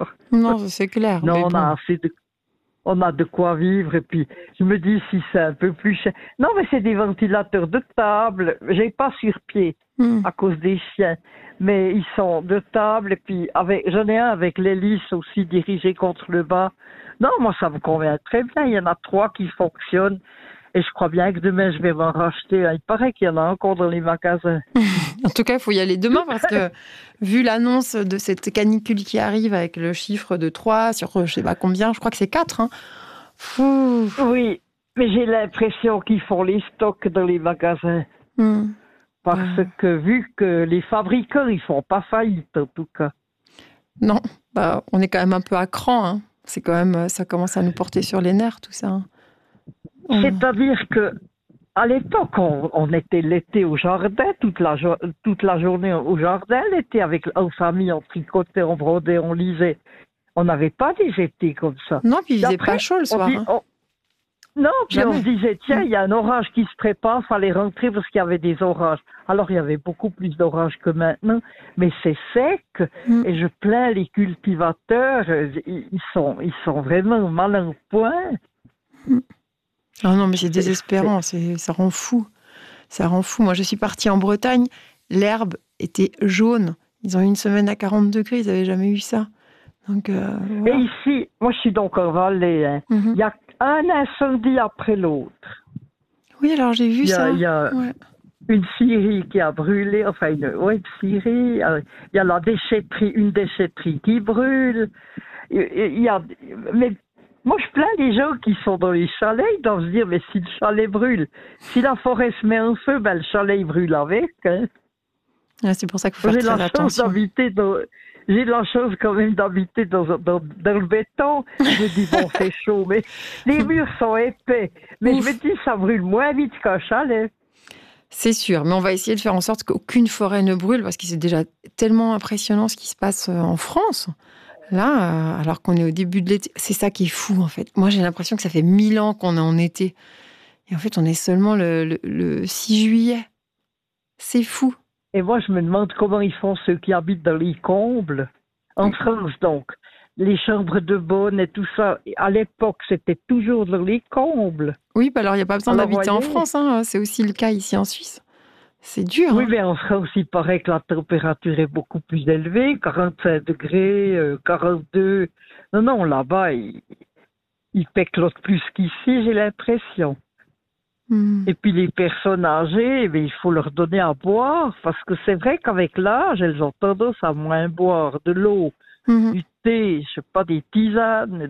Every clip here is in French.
Non, c'est clair. Non, Mais on a bon. assez de, on a de quoi vivre. Et puis, je me dis si c'est un peu plus cher. Non, mais c'est des ventilateurs de table. J'ai pas sur pied Hmm. à cause des chiens. Mais ils sont de table. Et puis, j'en ai un avec l'hélice aussi dirigé contre le bas. Non, moi, ça me convient très bien. Il y en a 3 qui fonctionnent. Et je crois bien que demain, je vais m'en racheter un. Il paraît qu'il y en a encore dans les magasins. En tout cas, il faut y aller demain parce que, vu l'annonce de cette canicule qui arrive avec le chiffre de 3 sur je sais pas combien, je crois que c'est 4. Hein. Fou. Oui, mais j'ai l'impression qu'ils font les stocks dans les magasins. Hmm. Parce que vu que les fabricants, ils font pas faillite en tout cas. Non, on est quand même un peu à cran. Hein. C'est quand même, ça commence à nous porter sur les nerfs, tout ça. Hein. C'est-à-dire que à l'époque, on était l'été au jardin, toute la journée au jardin, l'été avec en famille, on tricotait, on brodait, on lisait. On n'avait pas des étés comme ça. Non, puis il faisait Après, pas chaud le soir. Hein. Non, puis on Jamais. se disait, tiens, il y a un orage qui se prépare, fallait rentrer parce qu'il y avait des orages. Alors, il y avait beaucoup plus d'orages que maintenant, mais c'est sec, et je plains les cultivateurs, ils sont vraiment mal en point. Ah non, mais c'est désespérant, ça rend fou. Ça rend fou. Moi, je suis partie en Bretagne, l'herbe était jaune. Ils ont eu une semaine à 40 degrés, ils n'avaient jamais eu ça. Donc, voilà. Et ici, moi je suis donc en Valais, hein. Il y a un incendie après l'autre. Oui, alors j'ai vu ça. Il y a une scierie qui a brûlé, enfin une scierie, il y a une déchetterie qui brûle. Mais moi je plains les gens qui sont dans les chalets, ils doivent se dire, mais si le chalet brûle, si la forêt se met en feu, ben le chalet il brûle avec. Hein. Ouais, c'est pour ça qu'il faut faire très attention. J'ai la chance quand même d'habiter dans le béton. Je dis, bon, c'est chaud, mais les murs sont épais. Mais je me dis, ça brûle moins vite qu'un chalet. C'est sûr, mais on va essayer de faire en sorte qu'aucune forêt ne brûle, parce que c'est déjà tellement impressionnant ce qui se passe en France. Là, alors qu'on est au début de l'été, c'est ça qui est fou, en fait. Moi, j'ai l'impression que ça fait 1000 ans qu'on est en été. Et en fait, on est seulement le 6 juillet. C'est fou. Et moi, je me demande comment ils font ceux qui habitent dans les combles. En France, donc. Les chambres de bonne et tout ça. À l'époque, c'était toujours dans les combles. Oui, alors il n'y a pas besoin d'habiter en France. Hein. C'est aussi le cas ici en Suisse. C'est dur. Oui, hein. mais en France, il paraît que la température est beaucoup plus élevée. 45 degrés, 42. Non, là-bas, ils péclotent plus qu'ici, j'ai l'impression. Et puis les personnes âgées, il faut leur donner à boire, parce que c'est vrai qu'avec l'âge, elles ont tendance à moins boire de l'eau, du thé, je sais pas, des tisanes,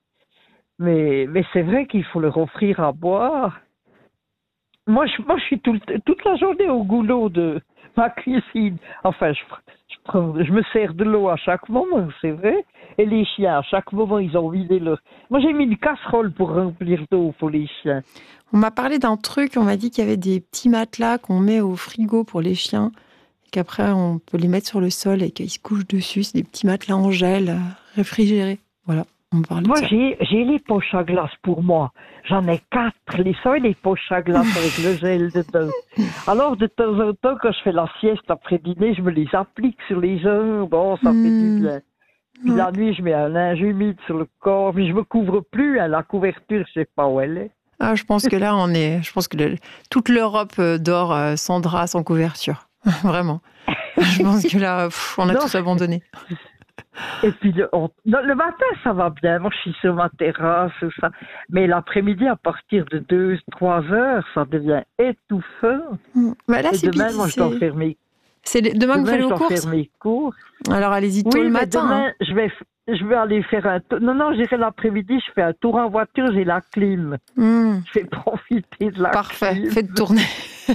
mais c'est vrai qu'il faut leur offrir à boire. Moi, je suis toute la journée au goulot de ma cuisine. Enfin, je me sers de l'eau à chaque moment, c'est vrai. Et les chiens, à chaque moment, ils ont vidé leur... Moi, j'ai mis une casserole pour remplir d'eau pour les chiens. On m'a parlé d'un truc, on m'a dit qu'il y avait des petits matelas qu'on met au frigo pour les chiens, et qu'après, on peut les mettre sur le sol et qu'ils se couchent dessus. C'est des petits matelas en gel, réfrigérés. Voilà, on me parlait de ça. Moi, j'ai les poches à glace pour moi. J'en ai 4. Les poches à glace avec le gel dedans. Alors, de temps en temps, quand je fais la sieste après dîner, je me les applique sur les jambes. Bon, ça fait du bien. Puis la nuit, je mets un linge humide sur le corps. Puis je me couvre plus. Hein, la couverture, je sais pas où elle est. Ah, je pense que là, je pense que toute l'Europe dort sans drap, sans couverture. Vraiment. Je pense que là, on a tous abandonné. Et puis le matin, ça va bien. Moi, je suis sur ma terrasse, tout ça. Mais l'après-midi, à partir de 2-3 heures, ça devient étouffant. Bah là, et demain, moi, je dois faire mes... C'est demain que vous faites vos courses. Alors, allez-y tôt le matin. Demain, je vais aller faire un tour. Non, j'irai l'après-midi, je fais un tour en voiture, j'ai la clim. Je vais profiter de la clim. Parfait, faites tourner.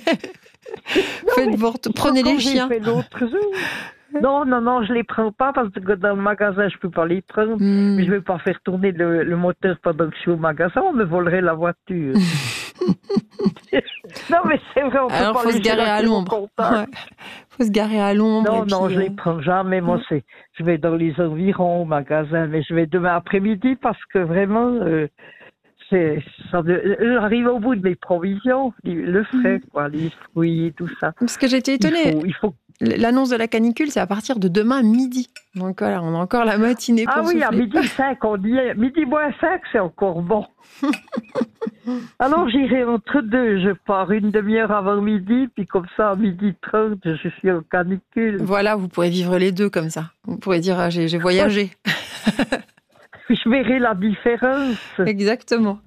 Prenez les chiens. Fait l'autre jour. Non, je les prends pas parce que dans le magasin, je peux pas les prendre. Mais je vais pas faire tourner le moteur pendant que je suis au magasin, on me volerait la voiture. Non, mais c'est vrai, on peut alors, pas faut se garer à l'ombre. Faut se garer à l'ombre. Non, je les prends jamais. Moi, je vais dans les environs au magasin, mais je vais demain après-midi parce que vraiment, j'arrive au bout de mes provisions, le frais, quoi, les fruits et tout ça. Parce que j'étais étonnée. l'annonce de la canicule, c'est à partir de demain midi. Donc voilà, on a encore la matinée pour souffler. À midi 5, on dit midi moins 5, c'est encore bon. Alors j'irai entre deux, je pars une demi-heure avant midi, puis comme ça à 12h30, je suis en canicule. Voilà, vous pourrez vivre les deux comme ça. Vous pourrez dire j'ai voyagé. Je verrai la différence. Exactement.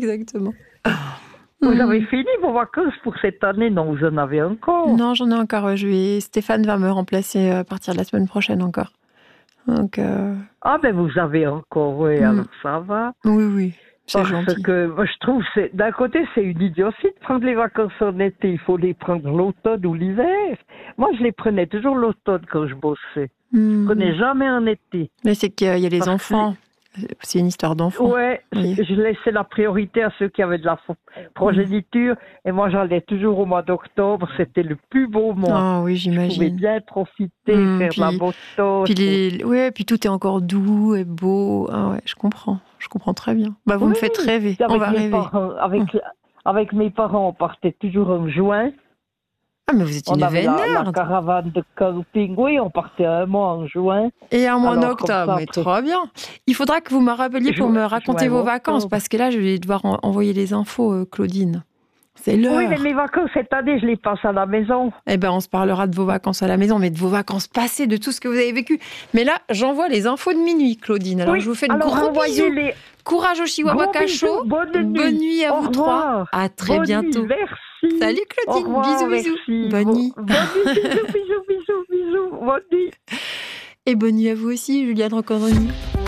Vous avez fini vos vacances pour cette année? Non, vous en avez encore? Non, j'en ai encore. Stéphane va me remplacer à partir de la semaine prochaine encore. Donc, Ah ben vous avez encore, oui, alors ça va. Oui, c'est Parce gentil. que moi, je trouve, d'un côté, c'est une idiotie de prendre les vacances en été. Il faut les prendre l'automne ou l'hiver. Moi, je les prenais toujours l'automne quand je bossais. Je prenais jamais en été. Mais c'est qu'il y a les enfants. C'est une histoire d'enfant. Ouais, je laissais la priorité à ceux qui avaient de la progéniture. Et moi, j'allais toujours au mois d'octobre. C'était le plus beau mois. Ah oui, j'imagine. Je pouvais bien profiter, faire de la bosse. Puis tout est encore doux et beau. Ah ouais, je comprends très bien. Bah, vous me faites rêver. On va rêver. Avec mes parents, on partait toujours en juin. Ah, mais vous êtes une vénarde. La caravane de camping, oui, on partait un mois en juin. Et un mois en octobre, mais trop bien. Il faudra que vous me rappeliez pour me raconter vos vacances, parce que là, je vais devoir envoyer les infos, Claudine. C'est l'heure. Oui, mais mes vacances cette année, je les passe à la maison. Eh ben, on se parlera de vos vacances à la maison, mais de vos vacances passées, de tout ce que vous avez vécu. Mais là, j'envoie les infos de minuit, Claudine. Alors, je vous fais de gros bisous. Courage au Chihuahua Cachot. Bonne nuit à vous trois. À très bientôt. Merci. Salut Claudine, bisous. Bonne nuit. Bisous. Bonne nuit. Et bonne nuit à vous aussi, Juliane Roncoroni.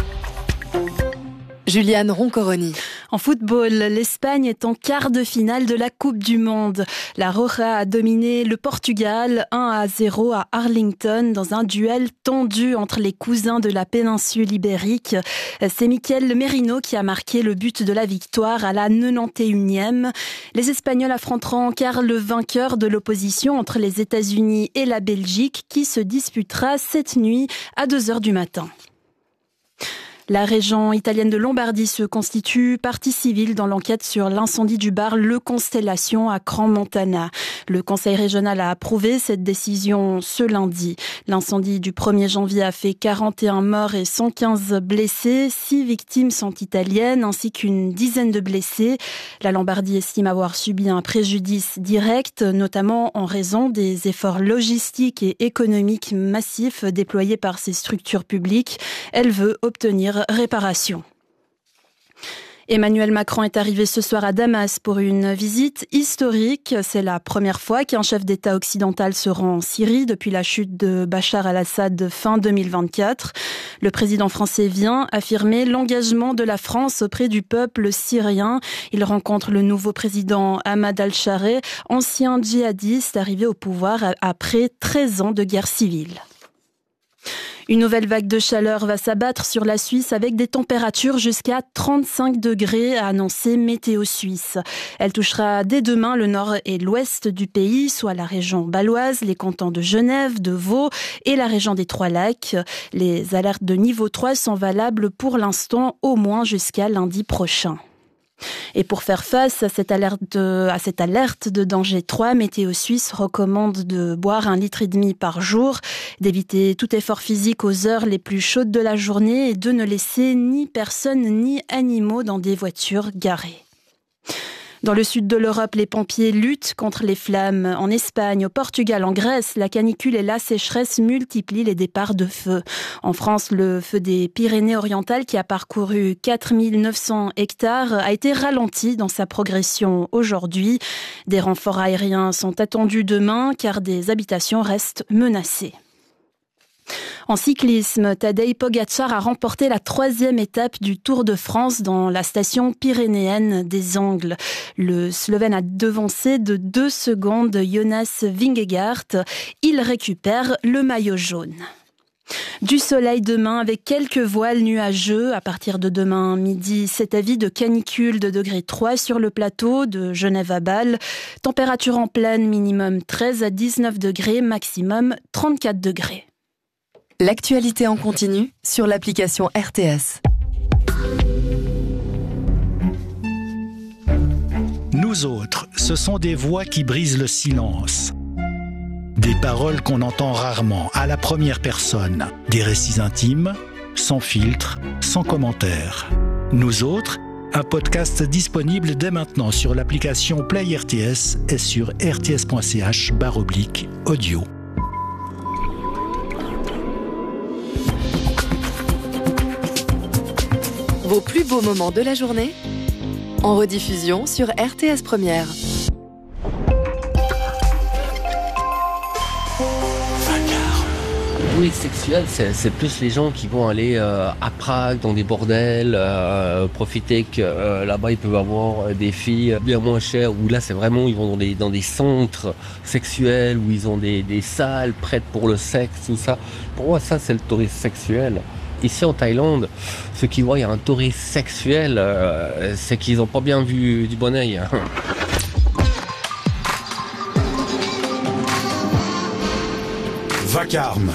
Juliane Roncoroni. En football, l'Espagne est en quart de finale de la Coupe du Monde. La Roja a dominé le Portugal 1-0 à Arlington dans un duel tendu entre les cousins de la péninsule ibérique. C'est Mikel Merino qui a marqué le but de la victoire à la 91e. Les Espagnols affronteront en quart le vainqueur de l'opposition entre les États-Unis et la Belgique qui se disputera cette nuit à 2h du matin. La région italienne de Lombardie se constitue partie civile dans l'enquête sur l'incendie du bar Le Constellation à Crans-Montana. Le conseil régional a approuvé cette décision ce lundi. L'incendie du 1er janvier a fait 41 morts et 115 blessés. 6 victimes sont italiennes ainsi qu'une dizaine de blessés. La Lombardie estime avoir subi un préjudice direct, notamment en raison des efforts logistiques et économiques massifs déployés par ces structures publiques. Elle veut obtenir réparation. Emmanuel Macron est arrivé ce soir à Damas pour une visite historique. C'est la première fois qu'un chef d'État occidental se rend en Syrie depuis la chute de Bachar al-Assad fin 2024. Le président français vient affirmer l'engagement de la France auprès du peuple syrien. Il rencontre le nouveau président Ahmad al-Chareh, ancien djihadiste arrivé au pouvoir après 13 ans de guerre civile. Une nouvelle vague de chaleur va s'abattre sur la Suisse avec des températures jusqu'à 35 degrés, a annoncé Météo Suisse. Elle touchera dès demain le nord et l'ouest du pays, soit la région bâloise, les cantons de Genève, de Vaud et la région des Trois-Lacs. Les alertes de niveau 3 sont valables pour l'instant au moins jusqu'à lundi prochain. Et pour faire face à cette alerte de danger 3, Météo Suisse recommande de boire 1,5 litre par jour, d'éviter tout effort physique aux heures les plus chaudes de la journée et de ne laisser ni personnes ni animaux dans des voitures garées. Dans le sud de l'Europe, les pompiers luttent contre les flammes. En Espagne, au Portugal, en Grèce, la canicule et la sécheresse multiplient les départs de feu. En France, le feu des Pyrénées-Orientales, qui a parcouru 4900 hectares, a été ralenti dans sa progression aujourd'hui. Des renforts aériens sont attendus demain, car des habitations restent menacées. En cyclisme, Tadej Pogačar a remporté la 3e étape du Tour de France dans la station pyrénéenne des Angles. Le Slovène a devancé de 2 secondes Jonas Vingegaard. Il récupère le maillot jaune. Du soleil demain avec quelques voiles nuageux. À partir de demain midi, c'est avis de canicule de degré 3 sur le plateau de Genève à Bâle. Température en pleine minimum 13 à 19 degrés, maximum 34 degrés. L'actualité en continu sur l'application RTS. Nous autres, ce sont des voix qui brisent le silence. Des Des paroles qu'on entend rarement, à la première personne. Des récits intimes, sans filtre, sans commentaire. Nous autres, un podcast disponible dès maintenant sur l'application Play RTS et sur rts.ch/audio. Vos plus beaux moments de la journée en rediffusion sur RTS Première. Oui, sexuel, c'est plus les gens qui vont aller à Prague, dans des bordels, profiter que là-bas ils peuvent avoir des filles bien moins chères, où là c'est vraiment, ils vont dans des centres sexuels, où ils ont des salles prêtes pour le sexe, tout ça. Pour moi, ça c'est le tourisme sexuel. Ici en Thaïlande, ceux qui voient il y a un tourisme sexuel, c'est qu'ils n'ont pas bien vu du bon œil. Vacarme.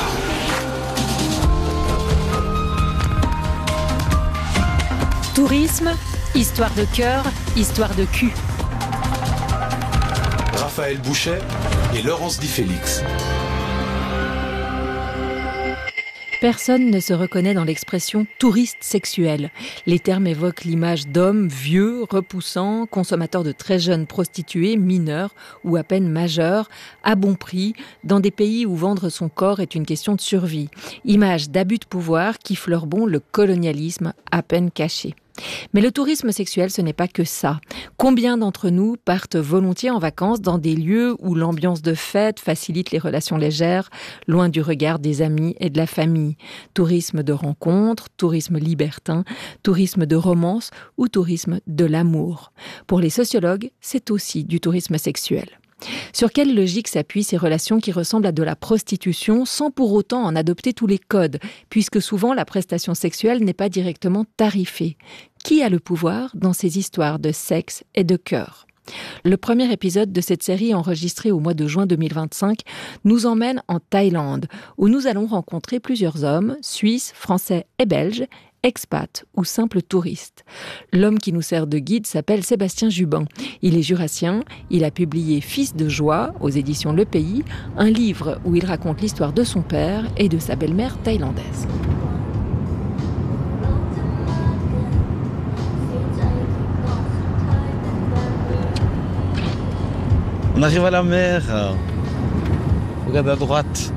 Tourisme, histoire de cœur, histoire de cul. Raphaël Bouchet et Laurence Di Félix. Personne ne se reconnaît dans l'expression touriste sexuel. Les termes évoquent l'image d'hommes vieux, repoussants, consommateurs de très jeunes prostituées, mineurs ou à peine majeurs, à bon prix, dans des pays où vendre son corps est une question de survie. Image d'abus de pouvoir qui fleure bon le colonialisme à peine caché. Mais le tourisme sexuel, ce n'est pas que ça. Combien d'entre nous partent volontiers en vacances dans des lieux où l'ambiance de fête facilite les relations légères, loin du regard des amis et de la famille? Tourisme de rencontre, tourisme libertin, tourisme de romance ou tourisme de l'amour. Pour les sociologues, c'est aussi du tourisme sexuel. Sur quelle logique s'appuient ces relations qui ressemblent à de la prostitution sans pour autant en adopter tous les codes, puisque souvent la prestation sexuelle n'est pas directement tarifée? Qui a le pouvoir dans ces histoires de sexe et de cœur? Le premier épisode de cette série enregistrée au mois de juin 2025 nous emmène en Thaïlande, où nous allons rencontrer plusieurs hommes, suisses, français et belges, expats ou simples touristes. L'homme qui nous sert de guide s'appelle Sébastien Jubin. Il est jurassien, il a publié Fils de joie aux éditions Le Pays, un livre où il raconte l'histoire de son père et de sa belle-mère thaïlandaise. On arrive à la mer. Regarde à droite.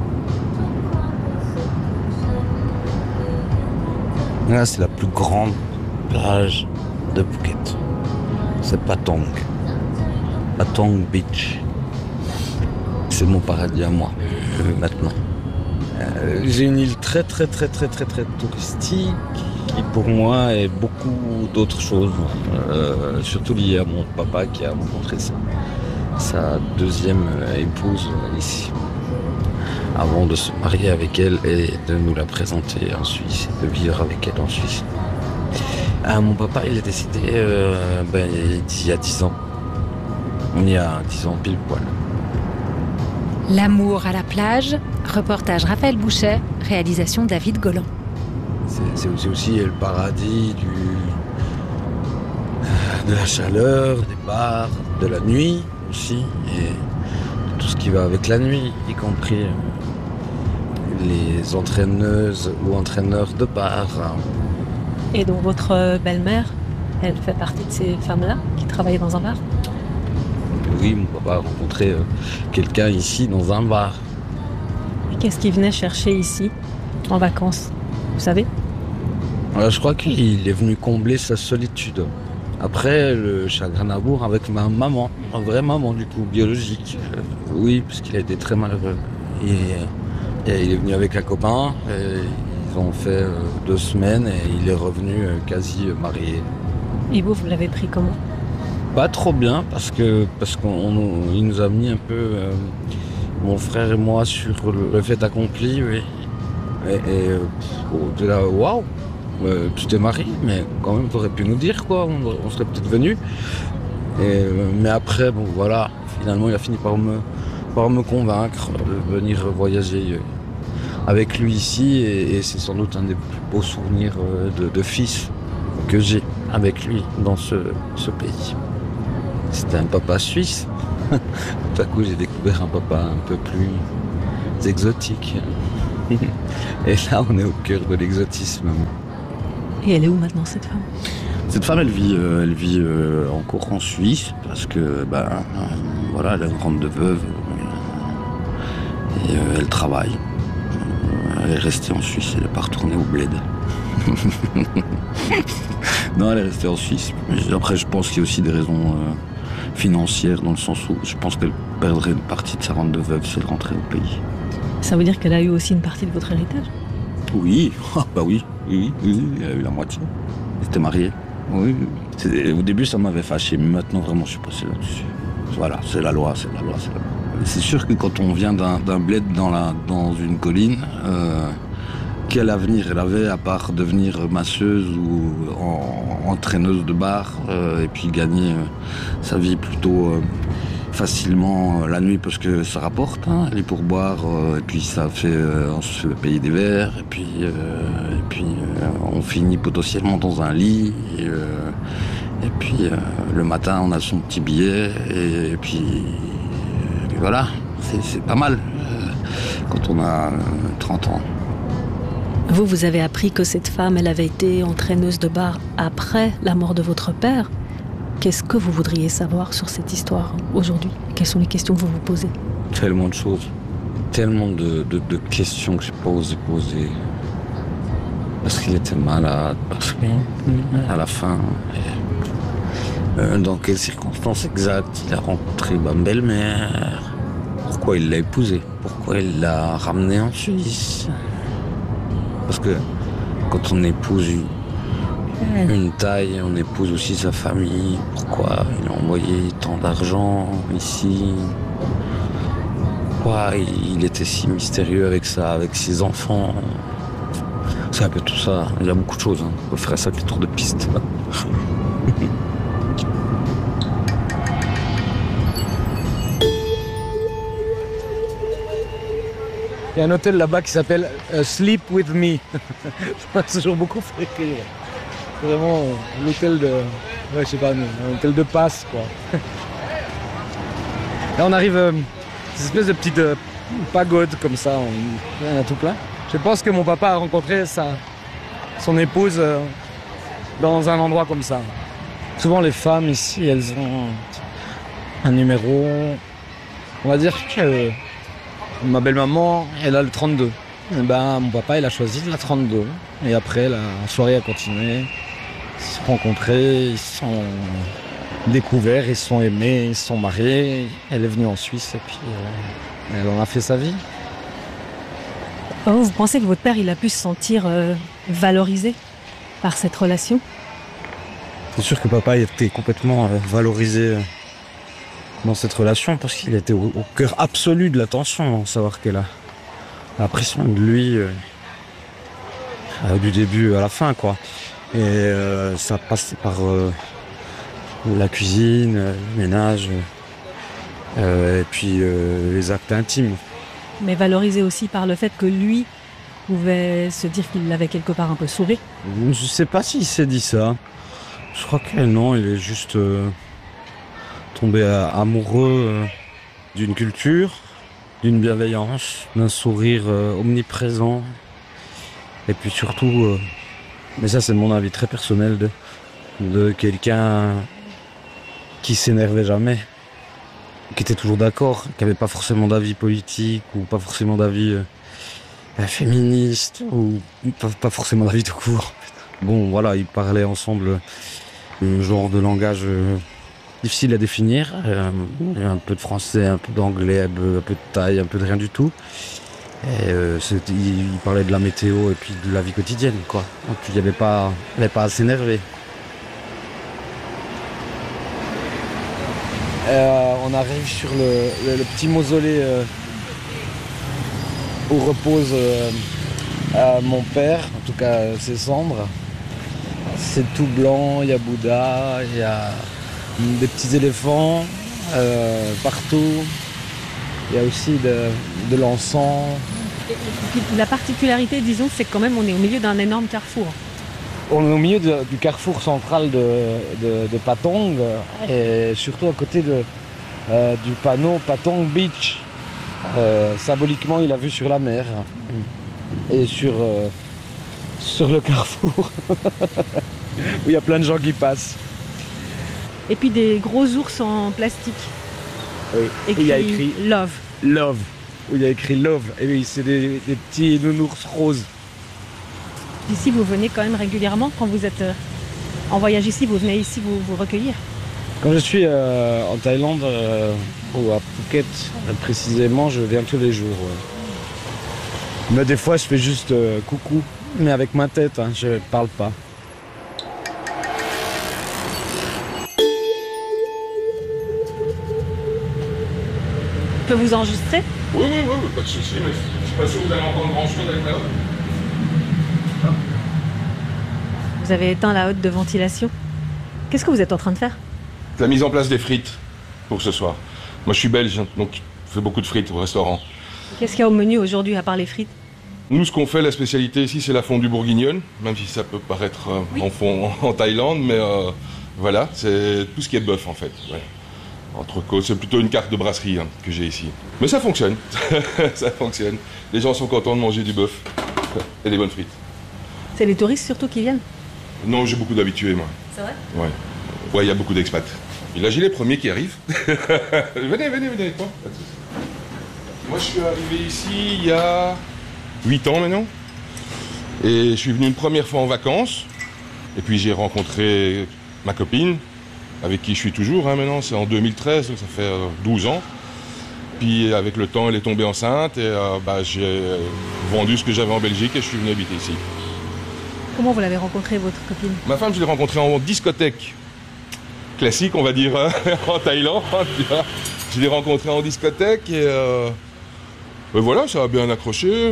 Là, c'est la plus grande plage de Phuket. C'est Patong. Patong Beach. C'est mon paradis à moi, maintenant. J'ai une île très touristique qui, pour moi, est beaucoup d'autres choses. Surtout lié à mon papa qui a rencontré sa deuxième épouse ici, avant de se marier avec elle et de nous la présenter en Suisse, de vivre avec elle en Suisse. Mon papa, il est décédé il y a 10 ans. Il y a 10 ans pile poil. L'amour à la plage, reportage Raphaël Bouchet, réalisation David Golan. C'est aussi le paradis de la chaleur, des bars, de la nuit aussi, et tout ce qui va avec la nuit, y compris les entraîneuses ou entraîneurs de bar. Et donc votre belle-mère, elle fait partie de ces femmes-là qui travaillent dans un bar? Oui, mon papa a rencontré quelqu'un ici dans un bar. Et qu'est-ce qu'il venait chercher ici, en vacances, vous savez? Je crois qu'il est venu combler sa solitude. Après le chagrin d'amour avec ma maman, une vraie maman du coup, biologique. Oui, parce qu'il a été très malheureux. Et il est venu avec un copain, et ils ont fait 2 semaines et il est revenu quasi marié. Et vous l'avez pris comment? Pas trop bien, parce qu'il nous a mis un peu, mon frère et moi, sur le fait accompli, oui. De là, waouh! Tu t'es marié, mais quand même, t'aurais pu nous dire, quoi. On serait peut-être venus. Mais après, bon, voilà. Finalement, il a fini par me convaincre de venir voyager avec lui ici. Et c'est sans doute un des plus beaux souvenirs de fils que j'ai avec lui dans ce pays. C'était un papa suisse, Tout à coup, j'ai découvert un papa un peu plus exotique. Et là, on est au cœur de l'exotisme. Et elle est où maintenant, cette femme ? Cette femme, elle vit encore en Suisse parce que, voilà, elle a une rente de veuve et elle travaille. Elle est restée en Suisse, elle n'est pas retournée au bled. Non, elle est restée en Suisse. Après, je pense qu'il y a aussi des raisons financières, dans le sens où je pense qu'elle perdrait une partie de sa rente de veuve si elle rentrait au pays. Ça veut dire qu'elle a eu aussi une partie de votre héritage ? Oui, oui, elle a eu la moitié. Elle était mariée. Oui. Au début, ça m'avait fâché, mais maintenant, vraiment, je suis passé là-dessus. Voilà, c'est la loi. C'est sûr que quand on vient d'un bled dans une colline, quel avenir elle avait à part devenir masseuse ou entraîneuse de bar et puis gagner sa vie plutôt facilement la nuit parce que ça rapporte, les pourboires, et puis ça fait, on se fait payer des verres, et puis on finit potentiellement dans un lit, et puis le matin on a son petit billet, et puis voilà, c'est pas mal quand on a 30 ans. Vous avez appris que cette femme, elle avait été entraîneuse de bar après la mort de votre père. Qu'est-ce que vous voudriez savoir sur cette histoire aujourd'hui ? Quelles sont les questions que vous vous posez ? Tellement de choses. Tellement de questions que j'ai pas osé poser. Parce qu'il était malade, parce qu'à la fin... dans quelles circonstances exactes il a rencontré ma belle-mère ? Pourquoi il l'a épousée ? Pourquoi il l'a ramenée en Suisse ? Parce que quand on épouse une taille, on épouse aussi sa famille. Pourquoi il a envoyé tant d'argent ici ? Pourquoi il était si mystérieux avec ça, avec ses enfants ? C'est un peu tout ça. Il y a beaucoup de choses. On peut faire un sacré tour de piste. Il y a un hôtel là-bas qui s'appelle Sleep With Me. Ça m'a toujours beaucoup fait rire. C'est vraiment l'hôtel de... Ouais, je sais pas, un hôtel de passe, quoi. Là, on arrive à une espèce de petite pagode comme ça. Il y en a tout plein. Je pense que mon papa a rencontré son épouse dans un endroit comme ça. Souvent, les femmes ici, elles ont un numéro. On va dire que ma belle-maman, elle a le 32. Et mon papa, il a choisi la 32. Et après, la soirée a continué. Ils se sont rencontrés, ils se sont découverts, ils se sont aimés, ils se sont mariés. Elle est venue en Suisse et puis elle en a fait sa vie. Vous pensez que votre père, il a pu se sentir valorisé par cette relation ? C'est sûr que papa était complètement valorisé dans cette relation parce qu'il était au cœur absolu de l'attention, savoir qu'elle a pris soin de lui du début à la fin, quoi. Et ça passe par la cuisine, le ménage, et puis les actes intimes. Mais valorisé aussi par le fait que lui pouvait se dire qu'il l'avait quelque part un peu sauvé. Je sais pas s'il s'est dit ça. Je crois que non, il est juste tombé amoureux d'une culture, d'une bienveillance, d'un sourire omniprésent. Et puis surtout, mais ça c'est mon avis très personnel, de quelqu'un qui s'énervait jamais, qui était toujours d'accord, qui n'avait pas forcément d'avis politique ou pas forcément d'avis féministe ou pas forcément d'avis tout court. Bon voilà, ils parlaient ensemble un genre de langage difficile à définir, un peu de français, un peu d'anglais, un peu de thaï, un peu de rien du tout. Et il parlait de la météo et puis de la vie quotidienne, quoi. Donc il n'avait pas à s'énerver. On arrive sur le petit mausolée où repose mon père, en tout cas ses cendres. C'est tout blanc, il y a Bouddha, il y a des petits éléphants partout. Il y a aussi de l'encens. La particularité, disons, c'est que quand même on est au milieu d'un énorme carrefour. On est au milieu du carrefour central de Patong et surtout à côté du panneau Patong Beach. Symboliquement, il a vu sur la mer et sur le carrefour où il y a plein de gens qui passent. Et puis des gros ours en plastique. Oui. Il y a écrit Love. Love. Où il y a écrit Love. Et oui, c'est des petits nounours roses. Ici, vous venez quand même régulièrement quand vous êtes en voyage ici, vous venez ici vous recueillir. Quand je suis en Thaïlande ou à Phuket précisément, je viens tous les jours. Ouais. Mais des fois, je fais juste coucou, mais avec ma tête, hein, je parle pas. Je peux vous enregistrer? Oui, pas de souci, mais je suis pas sûr que vous allez entendre grand-chose avec la hotte. Vous avez éteint la hotte de ventilation. Qu'est-ce que vous êtes en train de faire? La mise en place des frites pour ce soir. Moi, je suis belge, donc je fais beaucoup de frites au restaurant. Qu'est-ce qu'il y a au menu aujourd'hui, à part les frites? Nous, ce qu'on fait, la spécialité ici, c'est la fondue bourguignonne, même si ça peut paraître en Thaïlande, mais voilà, c'est tout ce qui est bœuf, en fait. Ouais. Entrecôte, c'est plutôt une carte de brasserie que j'ai ici. Mais ça fonctionne, ça fonctionne. Les gens sont contents de manger du bœuf et des bonnes frites. C'est les touristes surtout qui viennent? Non, j'ai beaucoup d'habitués, moi. C'est vrai? Ouais, il y a beaucoup d'expats. Et là, j'ai les premiers qui arrivent. venez avec moi. Moi, je suis arrivé ici il y a 8 ans maintenant. Et je suis venu une première fois en vacances. Et puis, j'ai rencontré ma copine, avec qui je suis toujours maintenant. C'est en 2013, donc ça fait 12 ans. Puis, avec le temps, elle est tombée enceinte. Et j'ai vendu ce que j'avais en Belgique et je suis venu habiter ici. Comment vous l'avez rencontrée, votre copine? Ma femme, je l'ai rencontrée en discothèque. Classique, on va dire, en Thaïlande. Je l'ai rencontrée en discothèque et voilà, ça a bien accroché.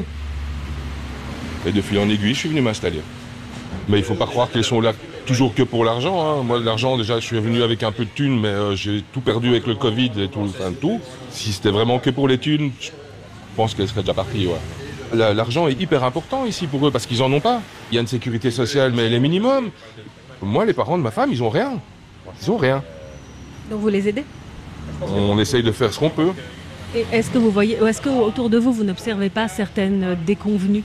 Et de fil en aiguille, je suis venu m'installer. Mais il ne faut pas croire qu'elles sont là toujours que pour l'argent. Hein. Moi, l'argent, déjà, je suis venu avec un peu de thunes, mais j'ai tout perdu avec le Covid et tout. Si c'était vraiment que pour les thunes, je pense qu'elles seraient déjà parties. Ouais. L'argent est hyper important ici pour eux parce qu'ils n'en ont pas. Il y a une sécurité sociale, mais elle est minimum. Moi, les parents de ma femme, ils n'ont rien. Ils n'ont rien. Donc vous les aidez? On essaye de faire ce qu'on peut. Et est-ce que vous voyez, ou est-ce qu'autour de vous, vous n'observez pas certaines déconvenues?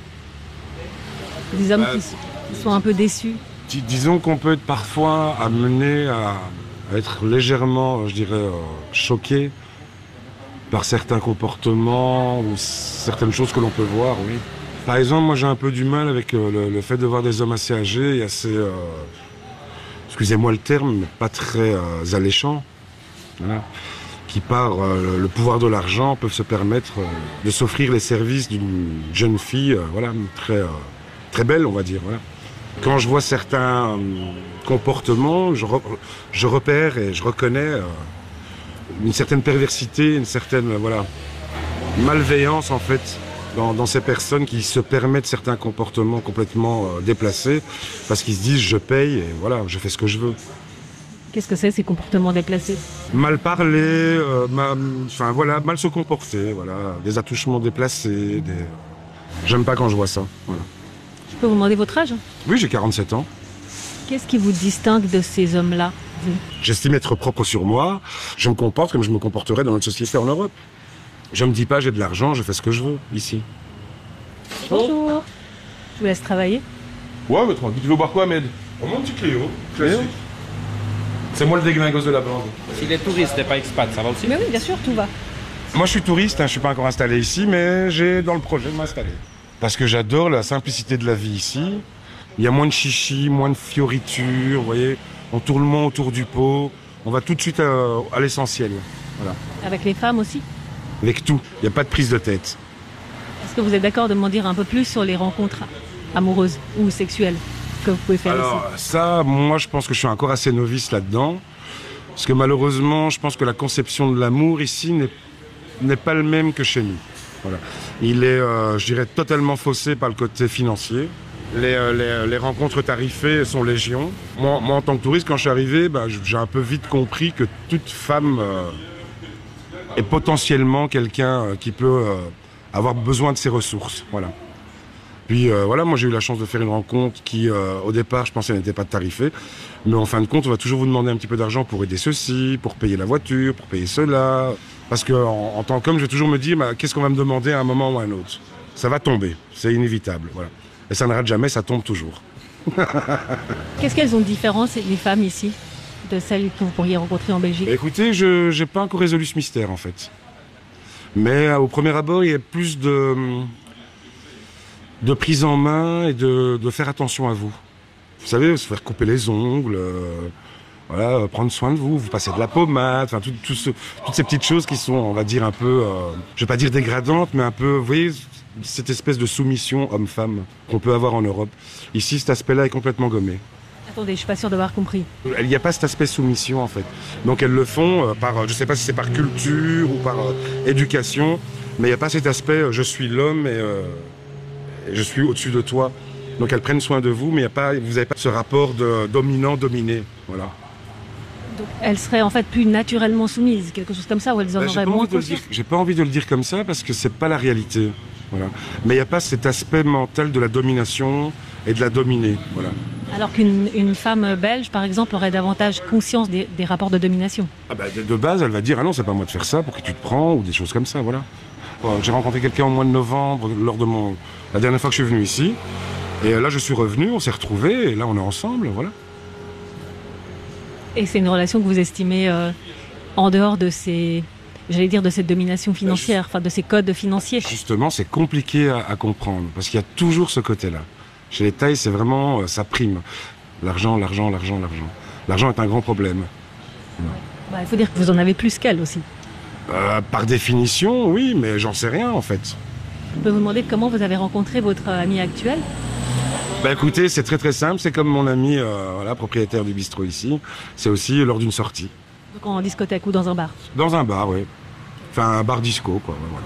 Des hommes qui sont un peu déçus? Disons qu'on peut être parfois amené à être légèrement, je dirais, choqué par certains comportements ou certaines choses que l'on peut voir, oui. Par exemple, moi j'ai un peu du mal avec le fait de voir des hommes assez âgés et assez, excusez-moi le terme, mais pas très alléchants, voilà, qui par le pouvoir de l'argent peuvent se permettre de s'offrir les services d'une jeune fille, voilà, très belle, on va dire, voilà. Quand je vois certains comportements, je repère et je reconnais une certaine perversité, une certaine malveillance en fait dans ces personnes qui se permettent certains comportements complètement déplacés parce qu'ils se disent je paye et voilà, je fais ce que je veux. Qu'est-ce que c'est ces comportements déplacés? Mal parler, mal se comporter, voilà, des attouchements déplacés, j'aime pas quand je vois ça. Voilà. Je peux vous demander votre âge? Oui, j'ai 47 ans. Qu'est-ce qui vous distingue de ces hommes-là? J'estime être propre sur moi. Je me comporte comme je me comporterais dans notre société en Europe. Je me dis pas j'ai de l'argent, je fais ce que je veux ici. Bonjour. Je vous laisse travailler. Ouais, mais tranquille. Tu veux boire quoi, Ahmed? Mon petit Cléo. C'est moi le déglingosse de la bande. S'il est touriste et pas expat, ça va aussi? Mais oui, bien sûr, tout va. Moi, je suis touriste, je suis pas encore installé ici, mais j'ai dans le projet de m'installer. Parce que j'adore la simplicité de la vie ici. Il y a moins de chichi, moins de fioritures, vous voyez. On tourne moins autour du pot. On va tout de suite à l'essentiel. Voilà. Avec les femmes aussi? Avec tout. Il n'y a pas de prise de tête. Est-ce que vous êtes d'accord de m'en dire un peu plus sur les rencontres amoureuses ou sexuelles que vous pouvez faire ici? Alors ça, moi je pense que je suis encore assez novice là-dedans. Parce que malheureusement, je pense que la conception de l'amour ici n'est pas le même que chez nous. Voilà. Il est, je dirais, totalement faussé par le côté financier. Les rencontres tarifées sont légion. Moi, en tant que touriste, quand je suis arrivé, j'ai un peu vite compris que toute femme est potentiellement quelqu'un qui peut avoir besoin de ses ressources. Voilà. Puis voilà, moi j'ai eu la chance de faire une rencontre qui, au départ, je pensais n'était pas tarifée. Mais en fin de compte, on va toujours vous demander un petit peu d'argent pour aider ceci, pour payer la voiture, pour payer cela. Parce qu'en tant qu'homme, je vais toujours me dire, qu'est-ce qu'on va me demander à un moment ou à un autre? Ça va tomber, c'est inévitable. Voilà. Et ça n'arrête jamais, ça tombe toujours. Qu'est-ce qu'elles ont de différent, les femmes ici, de celles que vous pourriez rencontrer en Belgique? Écoutez, je n'ai pas encore résolu ce mystère en fait. Mais au premier abord, il y a plus de prise en main et de faire attention à vous. Vous savez, se faire couper les ongles, voilà, prendre soin de vous, vous passez de la pommade, enfin toutes ces petites choses qui sont, on va dire, un peu, je vais pas dire dégradantes, mais un peu, vous voyez, cette espèce de soumission homme-femme qu'on peut avoir en Europe. Ici, cet aspect-là est complètement gommé. Attendez, je suis pas sûre d'avoir compris. Il n'y a pas cet aspect soumission en fait. Donc elles le font par, je sais pas si c'est par culture ou par éducation, mais il n'y a pas cet aspect je suis l'homme et je suis au-dessus de toi. Donc elles prennent soin de vous, mais vous n'avez pas ce rapport de dominant-dominé. Voilà. Donc elles seraient en fait plus naturellement soumises, quelque chose comme ça, ou elles en auraient moins conscience? J'ai pas envie de le dire comme ça parce que c'est pas la réalité. Voilà. Mais il n'y a pas cet aspect mental de la domination et de la dominer. Voilà. Alors qu'une femme belge, par exemple, aurait davantage conscience des rapports de domination. De base, elle va dire « Ah non, c'est pas à moi de faire ça, pour qui tu te prends ?» ou des choses comme ça, voilà. J'ai rencontré quelqu'un au mois de novembre, lors de la dernière fois que je suis venu ici. Et là, je suis revenu, on s'est retrouvés, et là, on est ensemble, voilà. Et c'est une relation que vous estimez en dehors de de cette domination financière, enfin de ces codes financiers? Justement, c'est compliqué à comprendre, parce qu'il y a toujours ce côté-là. Chez les Thaïs, c'est vraiment, ça prime. L'argent, l'argent, l'argent, l'argent. L'argent est un grand problème. Il faut dire que vous en avez plus qu'elle aussi. Par définition, oui, mais j'en sais rien, en fait. Je peux vous demander comment vous avez rencontré votre ami actuel? Écoutez, c'est très très simple. C'est comme mon ami, propriétaire du bistrot ici. C'est aussi lors d'une sortie. Donc en discothèque ou dans un bar? Dans un bar, oui. Enfin, un bar disco, quoi. Voilà.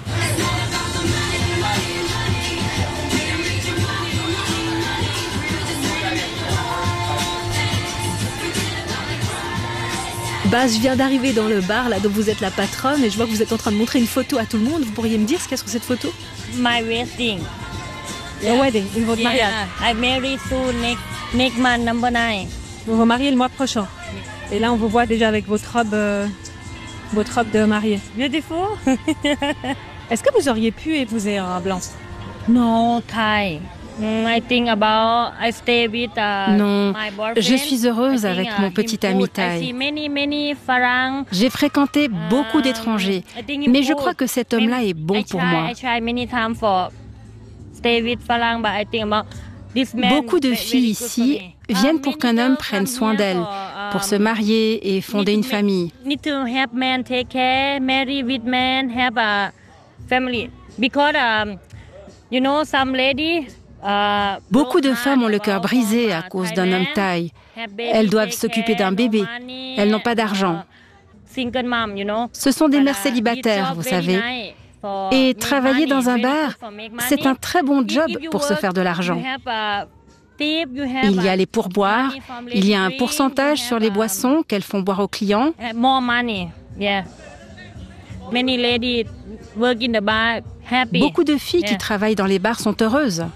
Baz, je viens d'arriver dans le bar là dont vous êtes la patronne et je vois que vous êtes en train de montrer une photo à tout le monde. Vous pourriez me dire ce qu'il y a sur cette photo? My wedding. Your wedding, votre mariage. I married soon next month, number 9. Vous vous mariez le mois prochain. Et là, on vous voit déjà avec votre robe de mariée. Beautiful. Est-ce que vous auriez pu épouser un blanc? No, Thai. I think about I stay with non, my boyfriend. je suis heureuse avec mon petit ami thaï. J'ai fréquenté beaucoup d'étrangers, mais je crois que cet homme-là est bon pour moi. Beaucoup de filles ici viennent pour qu'un homme prenne soin d'elles, pour se marier et fonder une famille. Beaucoup de femmes ont le cœur brisé à cause d'un homme thaï. Elles doivent s'occuper d'un bébé. Elles n'ont pas d'argent. Ce sont des mères célibataires, vous savez. Et travailler dans un bar, c'est un très bon job pour se faire de l'argent. Il y a les pourboires, il y a un pourcentage sur les boissons qu'elles font boire aux clients. Beaucoup de filles qui travaillent dans les bars sont heureuses.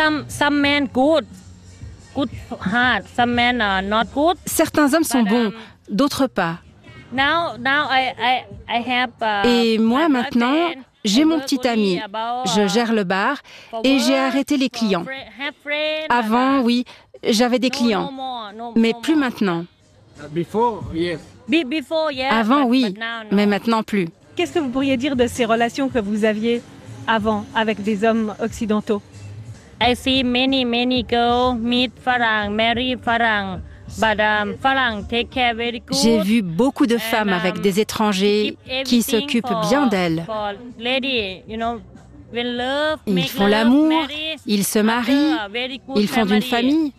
Certains hommes sont bons, d'autres pas. Et moi maintenant, j'ai mon petit ami. Je gère le bar et j'ai arrêté les clients. Avant, oui, j'avais des clients, mais plus maintenant. Avant, oui, mais maintenant plus. Qu'est-ce que vous pourriez dire de ces relations que vous aviez avant avec des hommes occidentaux? I see many girls meet Farang, marry Farang, but Farang take care very good. J'ai vu beaucoup de femmes avec des étrangers qui s'occupent bien d'elles. Ils font l'amour, ils se marient, ils font une famille.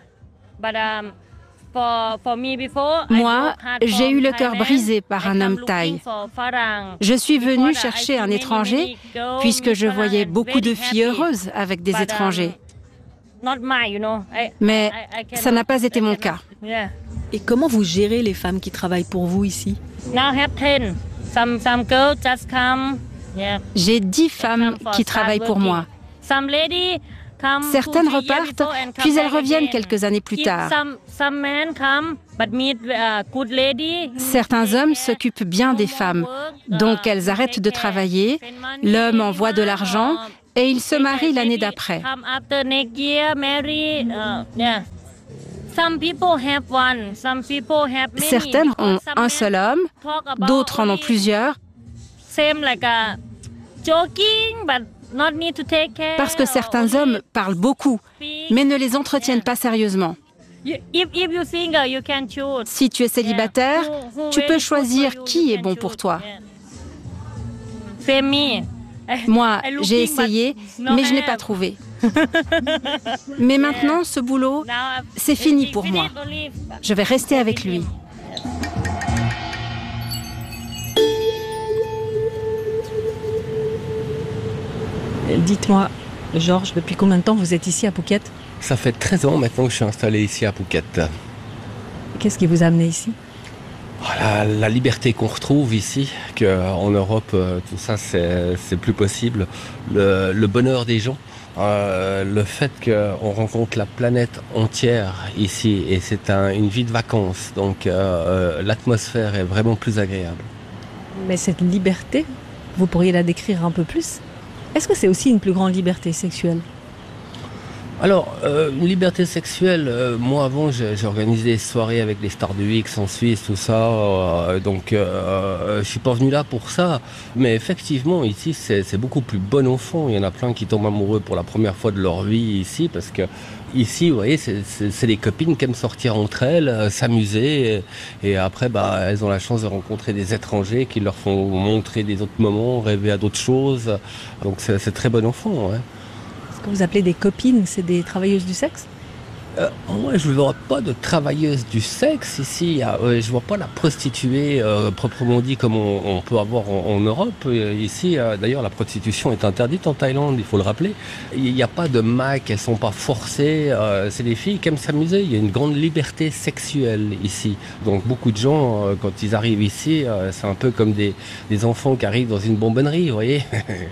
Moi, j'ai eu le cœur brisé par un homme thaï. Je suis venue chercher un étranger puisque je voyais beaucoup de filles heureuses avec des étrangers. Mais ça n'a pas été mon cas. Et comment vous gérez les femmes qui travaillent pour vous ici? J'ai 10 femmes qui travaillent pour moi. Certaines repartent, puis elles reviennent quelques années plus tard. Certains hommes s'occupent bien des femmes, donc elles arrêtent de travailler, l'homme envoie de l'argent et ils se marient l'année d'après. Certaines ont un seul homme, d'autres en ont plusieurs. Parce que certains hommes parlent beaucoup, mais ne les entretiennent pas sérieusement. Si tu es célibataire, tu peux choisir qui est bon pour toi. Moi, j'ai essayé, mais je n'ai pas trouvé. Mais maintenant, ce boulot, c'est fini pour moi. Je vais rester avec lui. Dites-moi, Georges, depuis combien de temps vous êtes ici à Phuket? Ça fait 13 ans maintenant que je suis installé ici à Phuket. Qu'est-ce qui vous a amené ici? La liberté qu'on retrouve ici, qu'en Europe, tout ça, c'est plus possible. Le bonheur des gens, le fait qu'on rencontre la planète entière ici, et c'est une vie de vacances, donc l'atmosphère est vraiment plus agréable. Mais cette liberté, vous pourriez la décrire un peu plus? Est-ce que c'est aussi une plus grande liberté sexuelle? Alors, une liberté sexuelle, moi avant j'ai organisé des soirées avec les stars du X en Suisse, tout ça, donc je suis pas venu là pour ça. Mais effectivement, ici c'est beaucoup plus bon enfant. Il y en a plein qui tombent amoureux pour la première fois de leur vie ici, parce que ici, vous voyez, c'est des copines qui aiment sortir entre elles, s'amuser, et après, elles ont la chance de rencontrer des étrangers qui leur font montrer des autres moments, rêver à d'autres choses. Donc c'est très bon enfant, ouais. Ce que vous appelez des copines, c'est des travailleuses du sexe? Moi, je ne vois pas de travailleuse du sexe ici. Je ne vois pas la prostituée proprement dit comme on peut avoir en Europe. Ici, d'ailleurs, la prostitution est interdite en Thaïlande, il faut le rappeler. Il n'y a pas de mac, elles ne sont pas forcées. C'est des filles qui aiment s'amuser. Il y a une grande liberté sexuelle ici. Donc beaucoup de gens, quand ils arrivent ici, c'est un peu comme des enfants qui arrivent dans une bonbonnerie, vous voyez.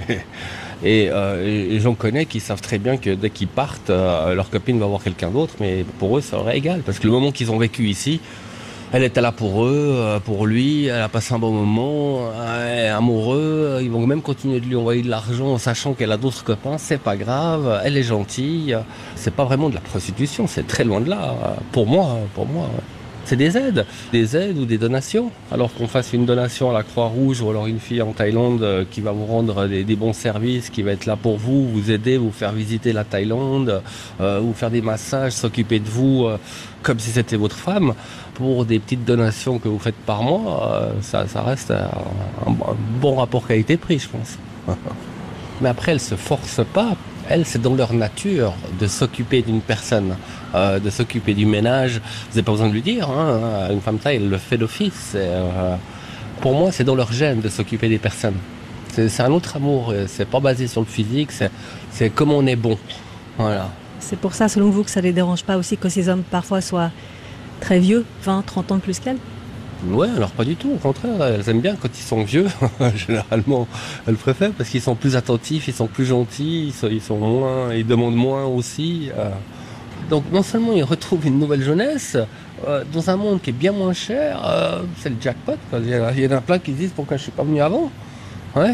Et j'en connais qui savent très bien que dès qu'ils partent, leur copine va voir quelqu'un d'autre, mais pour eux, ça leur est égal. Parce que le moment qu'ils ont vécu ici, elle était là pour eux, pour lui, elle a passé un bon moment, elle est amoureux, ils vont même continuer de lui envoyer de l'argent en sachant qu'elle a d'autres copains, c'est pas grave, elle est gentille. C'est pas vraiment de la prostitution, c'est très loin de là, pour moi. C'est des aides ou des donations. Alors qu'on fasse une donation à la Croix-Rouge ou alors une fille en Thaïlande qui va vous rendre des bons services, qui va être là pour vous aider, vous faire visiter la Thaïlande, vous faire des massages, s'occuper de vous comme si c'était votre femme. Pour des petites donations que vous faites par mois, ça reste un bon rapport qualité-prix, je pense. Mais après, elles ne se forcent pas. Elles, c'est dans leur nature de s'occuper d'une personne, de s'occuper du ménage. Vous n'avez pas besoin de lui dire, hein, une femme thaï, elle le fait d'office. Pour moi, c'est dans leur gène de s'occuper des personnes. C'est un autre amour, c'est pas basé sur le physique, c'est comme on est bon. Voilà. C'est pour ça, selon vous, que ça ne les dérange pas aussi que ces hommes parfois soient très vieux, 20, 30 ans de plus qu'elles? Ouais, alors pas du tout, au contraire, elles aiment bien quand ils sont vieux, généralement elles préfèrent parce qu'ils sont plus attentifs, ils sont plus gentils, ils demandent moins aussi. Donc non seulement ils retrouvent une nouvelle jeunesse, dans un monde qui est bien moins cher, c'est le jackpot, quoi. Il y en a plein qui disent pourquoi je suis pas venu avant. Ouais.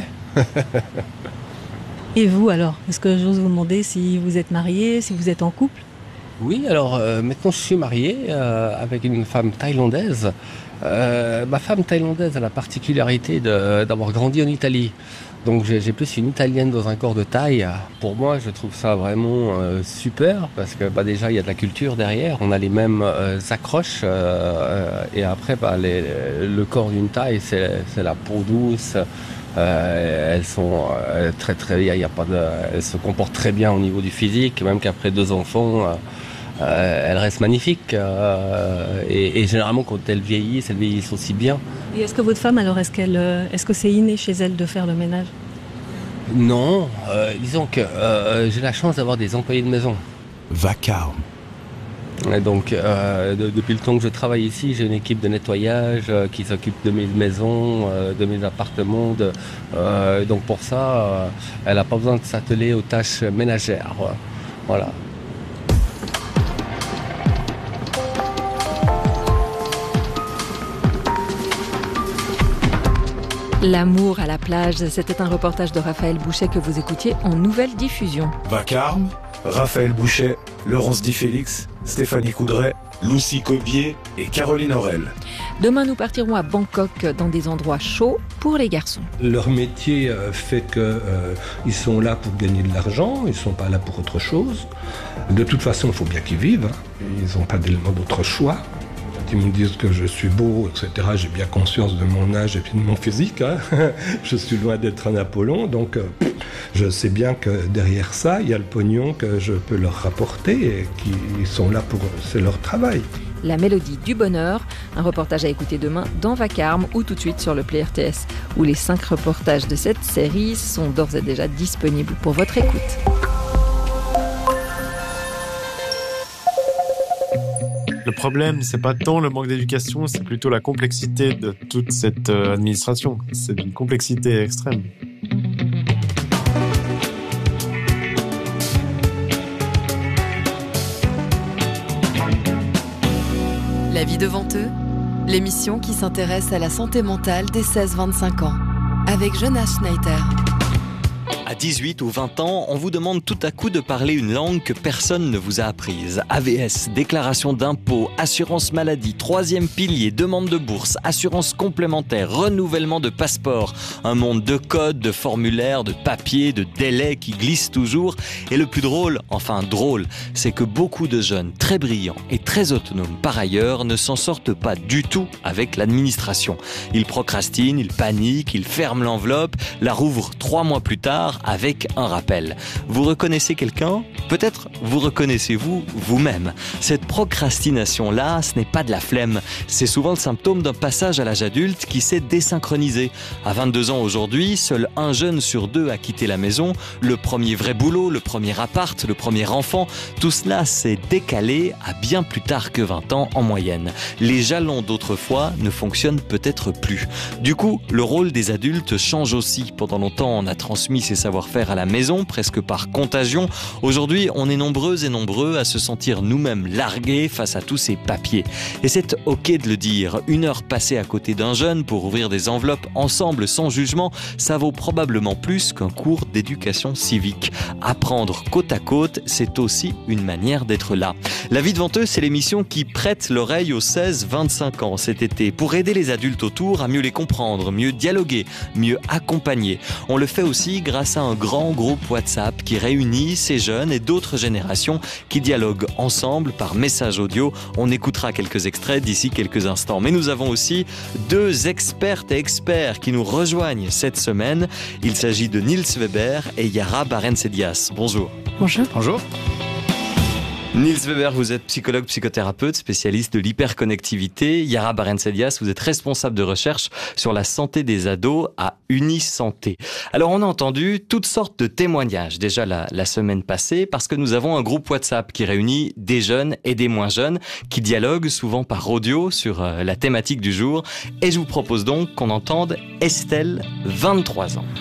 Et vous alors, est-ce que j'ose vous demander si vous êtes marié, si vous êtes en couple? Oui, alors maintenant je suis marié avec une femme thaïlandaise. Ma femme thaïlandaise a la particularité d'avoir grandi en Italie. Donc j'ai plus une italienne dans un corps de Thaï. Pour moi, je trouve ça vraiment super parce que déjà il y a de la culture derrière, on a les mêmes accroches et après le corps d'une Thaï c'est la peau douce. Elles sont elles se comportent très bien au niveau du physique, même qu'après 2 enfants. Elles restent magnifiques et généralement quand elles vieillissent aussi bien. Et est-ce que votre femme alors, est-ce que c'est inné chez elle de faire le ménage? Non, disons que j'ai la chance d'avoir des employés de maison. Vacarme. Et donc depuis le temps que je travaille ici, j'ai une équipe de nettoyage qui s'occupe de mes maisons, de mes appartements. Donc pour ça, elle n'a pas besoin de s'atteler aux tâches ménagères. Voilà. L'amour à la plage, c'était un reportage de Raphaël Bouchet que vous écoutiez en nouvelle diffusion. Vacarme, Raphaël Bouchet, Laurence Di Félix, Stéphanie Coudray, Lucie Cobier et Caroline Aurel. Demain, nous partirons à Bangkok dans des endroits chauds pour les garçons. Leur métier fait qu'ils sont là pour gagner de l'argent, ils ne sont pas là pour autre chose. De toute façon, il faut bien qu'ils vivent. Ils n'ont pas d'élément d'autre choix. Ils me disent que je suis beau, etc. J'ai bien conscience de mon âge et puis de mon physique. Je suis loin d'être un Apollon, donc je sais bien que derrière ça, il y a le pognon que je peux leur rapporter et qu'ils sont là pour... C'est leur travail. La mélodie du bonheur, un reportage à écouter demain dans Vacarme ou tout de suite sur le Play RTS, où les 5 reportages de cette série sont d'ores et déjà disponibles pour votre écoute. Le problème, c'est pas tant le manque d'éducation, c'est plutôt la complexité de toute cette administration. C'est d'une complexité extrême. La vie devant eux, l'émission qui s'intéresse à la santé mentale des 16-25 ans, avec Jonas Schneider. À 18 ou 20 ans, on vous demande tout à coup de parler une langue que personne ne vous a apprise. AVS, déclaration d'impôt, assurance maladie, 3e pilier, demande de bourse, assurance complémentaire, renouvellement de passeport. Un monde de codes, de formulaires, de papiers, de délais qui glissent toujours. Et le plus drôle, enfin drôle, c'est que beaucoup de jeunes très brillants et très autonomes par ailleurs ne s'en sortent pas du tout avec l'administration. Ils procrastinent, ils paniquent, ils ferment l'enveloppe, la rouvrent 3 mois plus tard avec un rappel. Vous reconnaissez quelqu'un ? Peut-être vous reconnaissez-vous vous-même. Cette procrastination-là, ce n'est pas de la flemme. C'est souvent le symptôme d'un passage à l'âge adulte qui s'est désynchronisé. À 22 ans aujourd'hui, seul un jeune sur 2 a quitté la maison. Le premier vrai boulot, le premier appart, le premier enfant, tout cela s'est décalé à bien plus tard que 20 ans en moyenne. Les jalons d'autrefois ne fonctionnent peut-être plus. Du coup, le rôle des adultes change aussi. Pendant longtemps, on a transmis ses savoir-faire à la maison, presque par contagion. Aujourd'hui, on est nombreuses et nombreux à se sentir nous-mêmes largués face à tous ces papiers. Et c'est ok de le dire. 1 heure passée à côté d'un jeune pour ouvrir des enveloppes ensemble sans jugement, ça vaut probablement plus qu'un cours d'éducation civique. Apprendre côte à côte, c'est aussi une manière d'être là. La vie devant eux, c'est l'émission qui prête l'oreille aux 16-25 ans cet été pour aider les adultes autour à mieux les comprendre, mieux dialoguer, mieux accompagner. On le fait aussi grâce à un grand groupe WhatsApp qui réunit ces jeunes et d'autres générations qui dialoguent ensemble par message audio. On écoutera quelques extraits d'ici quelques instants. Mais nous avons aussi 2 expertes et experts qui nous rejoignent cette semaine. Il s'agit de Niels Weber et Yara Barentsedias. Bonjour. Bonjour. Bonjour. Niels Weber, vous êtes psychologue, psychothérapeute, spécialiste de l'hyperconnectivité. Yara Barentsedias, vous êtes responsable de recherche sur la santé des ados à Unisanté. Alors, on a entendu toutes sortes de témoignages déjà la semaine passée parce que nous avons un groupe WhatsApp qui réunit des jeunes et des moins jeunes qui dialoguent souvent par audio sur la thématique du jour. Et je vous propose donc qu'on entende Estelle, 23 ans.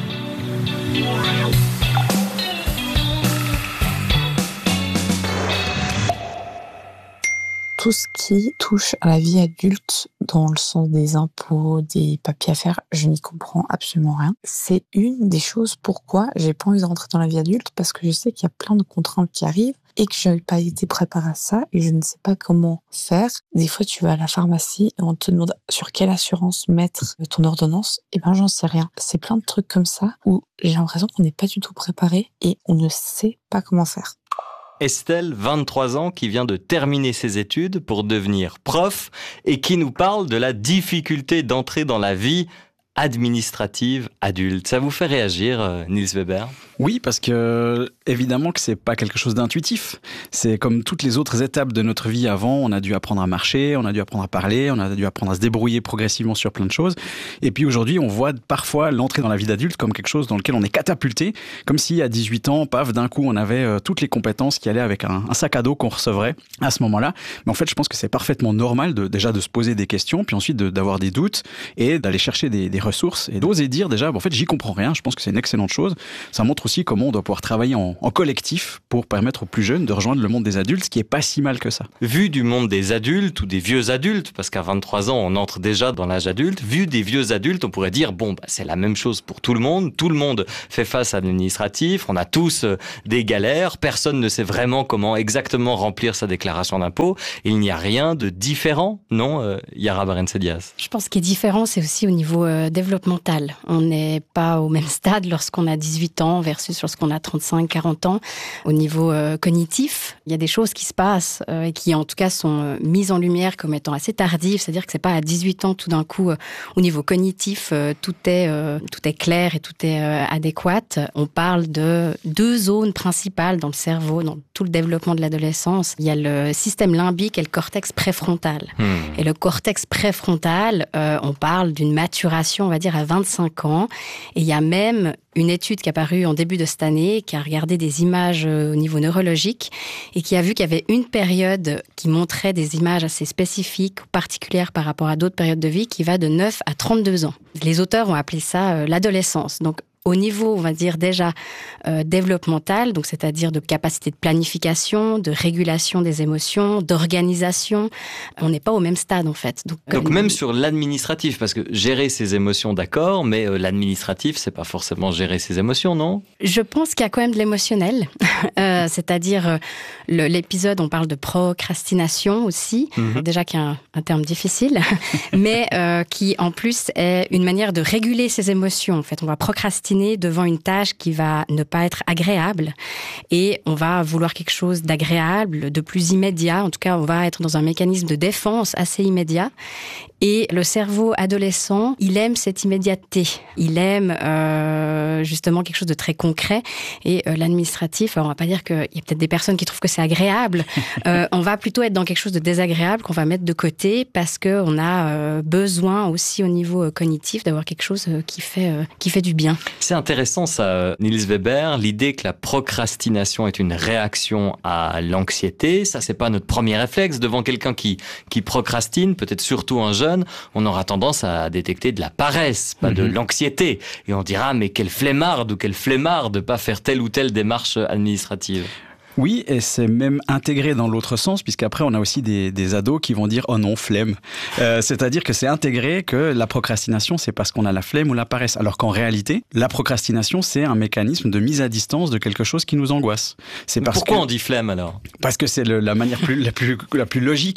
Tout ce qui touche à la vie adulte, dans le sens des impôts, des papiers à faire, je n'y comprends absolument rien. C'est une des choses pourquoi j'ai pas envie de rentrer dans la vie adulte, parce que je sais qu'il y a plein de contraintes qui arrivent et que je n'avais pas été préparée à ça et je ne sais pas comment faire. Des fois, tu vas à la pharmacie et on te demande sur quelle assurance mettre ton ordonnance. Et ben, j'en sais rien. C'est plein de trucs comme ça où j'ai l'impression qu'on n'est pas du tout préparé et on ne sait pas comment faire. Estelle, 23 ans, qui vient de terminer ses études pour devenir prof et qui nous parle de la difficulté d'entrer dans la vie administrative adulte. Ça vous fait réagir, Niels Weber ? Oui, parce que évidemment que c'est pas quelque chose d'intuitif. C'est comme toutes les autres étapes de notre vie avant. On a dû apprendre à marcher, on a dû apprendre à parler, on a dû apprendre à se débrouiller progressivement sur plein de choses. Et puis aujourd'hui, on voit parfois l'entrée dans la vie d'adulte comme quelque chose dans lequel on est catapulté, comme si à 18 ans, paf, d'un coup, on avait toutes les compétences qui allaient avec un sac à dos qu'on recevrait à ce moment-là. Mais en fait, je pense que c'est parfaitement normal déjà de se poser des questions, puis ensuite d'avoir des doutes et d'aller chercher des ressources et d'oser dire déjà, en fait, j'y comprends rien. Je pense que c'est une excellente chose. Ça montre aussi aussi comment on doit pouvoir travailler en collectif pour permettre aux plus jeunes de rejoindre le monde des adultes, ce qui est pas si mal que ça. Vu du monde des adultes ou des vieux adultes, parce qu'à 23 ans, on entre déjà dans l'âge adulte, vu des vieux adultes, on pourrait dire, c'est la même chose pour tout le monde fait face à l'administratif, on a tous des galères, personne ne sait vraiment comment exactement remplir sa déclaration d'impôt, et il n'y a rien de différent, non, Yara Barense-Diaz? Je pense qu'il est différent, c'est aussi au niveau développemental. On n'est pas au même stade lorsqu'on a 18 ans versus lorsqu'on a 35, 40 ans. Au niveau cognitif, il y a des choses qui se passent et qui en tout cas sont mises en lumière comme étant assez tardives, c'est-à-dire que c'est pas à 18 ans tout d'un coup au niveau cognitif tout est clair et tout est adéquat. On parle de 2 zones principales dans le cerveau, dans tout le développement de l'adolescence. Il y a le système limbique et le cortex préfrontal. Et le cortex préfrontal, on parle d'une maturation, on va dire, à 25 ans. Et il y a même une étude qui est apparue en début de cette année, qui a regardé des images au niveau neurologique et qui a vu qu'il y avait une période qui montrait des images assez spécifiques, particulières par rapport à d'autres périodes de vie, qui va de 9 à 32 ans. Les auteurs ont appelé ça l'adolescence. Donc, au niveau, on va dire déjà développemental, donc c'est-à-dire de capacité de planification, de régulation des émotions, d'organisation, on n'est pas au même stade en fait. Donc même sur l'administratif, parce que gérer ses émotions, d'accord, mais l'administratif, c'est pas forcément gérer ses émotions, non? Je pense qu'il y a quand même de l'émotionnel, c'est-à-dire l'épisode, on parle de procrastination aussi, déjà qui est un terme difficile, mais qui en plus est une manière de réguler ses émotions. En fait, on va procrastiner devant une tâche qui va ne pas être agréable et on va vouloir quelque chose d'agréable, de plus immédiat. En tout cas, on va être dans un mécanisme de défense assez immédiat. Et le cerveau adolescent, il aime cette immédiateté. Il aime justement quelque chose de très concret. Et l'administratif, alors on va pas dire qu'il y a peut-être des personnes qui trouvent que c'est agréable. On va plutôt être dans quelque chose de désagréable qu'on va mettre de côté parce qu'on a besoin aussi au niveau cognitif d'avoir quelque chose qui fait du bien. C'est intéressant ça, Niels Weber, l'idée que la procrastination est une réaction à l'anxiété. Ça, c'est pas notre premier réflexe. Devant quelqu'un qui procrastine, peut-être surtout un jeune, on aura tendance à détecter de la paresse, pas de l'anxiété. Et on dira, mais quelle flemmarde ou quel flemmard de pas faire telle ou telle démarche administrative. Oui, et c'est même intégré dans l'autre sens, puisqu'après on a aussi des ados qui vont dire « oh non, flemme ». C'est-à-dire que c'est intégré que la procrastination, c'est parce qu'on a la flemme ou la paresse. Alors qu'en réalité, la procrastination, c'est un mécanisme de mise à distance de quelque chose qui nous angoisse. Pourquoi on dit flemme alors? Parce que c'est la manière la plus logique,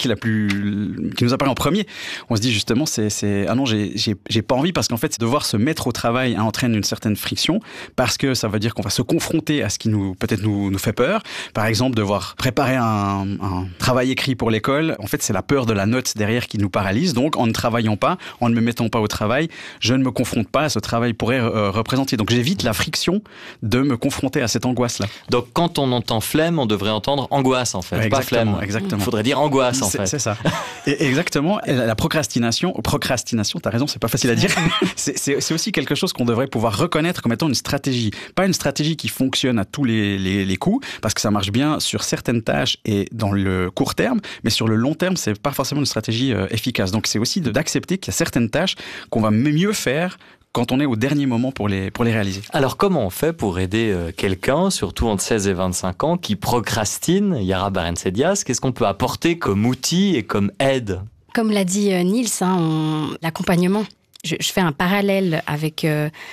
qui nous apparaît en premier. On se dit justement, ah non, j'ai pas envie, parce qu'en fait, devoir se mettre au travail entraîne une certaine friction, parce que ça veut dire qu'on va se confronter à ce qui peut-être nous fait peur. Par exemple, devoir préparer un travail écrit pour l'école, en fait, c'est la peur de la note derrière qui nous paralyse. Donc, en ne travaillant pas, en ne me mettant pas au travail, je ne me confronte pas à ce travail pourrait représenter. Donc, j'évite la friction de me confronter à cette angoisse-là. Donc, quand on entend flemme, on devrait entendre angoisse, en fait, ouais, pas flemme. Exactement. Il faudrait dire angoisse, en fait. C'est ça. Et exactement. La procrastination, t'as raison, c'est pas facile à dire. c'est aussi quelque chose qu'on devrait pouvoir reconnaître comme étant une stratégie. Pas une stratégie qui fonctionne à tous les coups, parce que ça marche bien sur certaines tâches et dans le court terme, mais sur le long terme, c'est pas forcément une stratégie efficace. Donc c'est aussi d'accepter qu'il y a certaines tâches qu'on va mieux faire quand on est au dernier moment pour les réaliser. Alors comment on fait pour aider quelqu'un, surtout entre 16 et 25 ans, qui procrastine, Yara Barense-Diaz? Qu'est-ce qu'on peut apporter comme outil et comme aide? Comme l'a dit Niels, l'accompagnement. Je fais un parallèle avec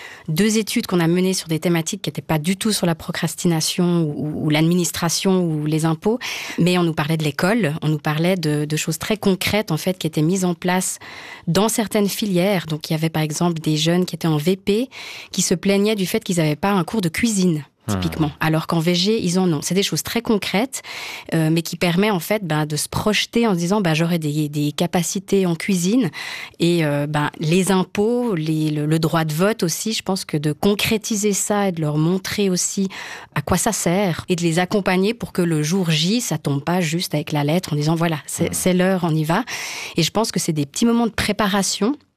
2 études qu'on a menées sur des thématiques qui n'étaient pas du tout sur la procrastination ou l'administration ou les impôts, mais on nous parlait de l'école, on nous parlait de choses très concrètes en fait qui étaient mises en place dans certaines filières. Donc il y avait par exemple des jeunes qui étaient en VP qui se plaignaient du fait qu'ils n'avaient pas un cours de cuisine. Typiquement. Alors qu'en VG, ils en ont. C'est des choses très concrètes, mais qui permet en fait de se projeter en se disant j'aurai des capacités en cuisine et les impôts, le droit de vote aussi. Je pense que de concrétiser ça et de leur montrer aussi à quoi ça sert et de les accompagner pour que le jour J, ça tombe pas juste avec la lettre en disant voilà, c'est l'heure, on y va. Et je pense que c'est des petits moments de préparation